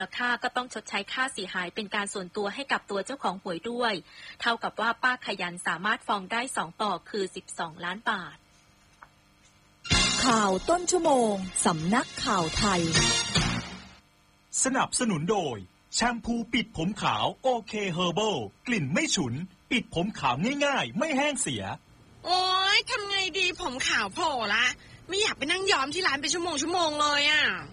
แล้วค่าก็ต้องชดใช้ค่าเสียหายเป็นการส่วนตัวให้กับตัวเจ้าของหวยด้วยเท่ากับว่าป้าขยันสามารถฟ้องได้2ต่อคือ12 ล้านบาทข่าวต้นชั่วโมงสำนักข่าวไทยสนับสนุนโดยแชมพูปิดผมขาวโอเคเฮอร์เบิลกลิ่นไม่ฉุนปิดผมขาวง่ายๆไม่แห้งเสียโอ๊ยทำไงดีผมขาวโผล่ละไม่อยากไปนั่งย้อมที่ร้านเป็นชั่วโมงเลยอ่ะ